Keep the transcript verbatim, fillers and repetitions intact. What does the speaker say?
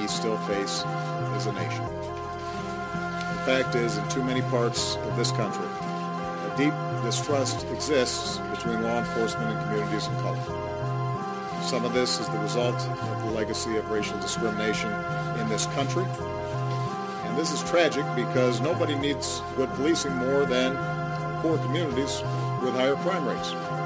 we still face as a nation. The fact is, in too many parts of this country, a deep distrust exists between law enforcement and communities of color. Some of this is the result of the legacy of racial discrimination in this country. And this is tragic because nobody needs good policing more than poor communities with higher crime rates.